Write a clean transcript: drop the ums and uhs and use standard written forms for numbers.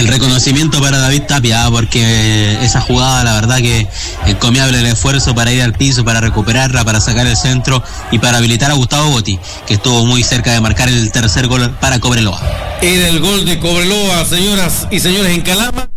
El reconocimiento para David Tapia, porque esa jugada, la verdad que encomiable el esfuerzo para ir al piso, para recuperarla, para sacar el centro y para habilitar a Gustavo Botti, que estuvo muy cerca de marcar el tercer gol para Cobreloa. Era el gol de Cobreloa, señoras y señores, en Calama.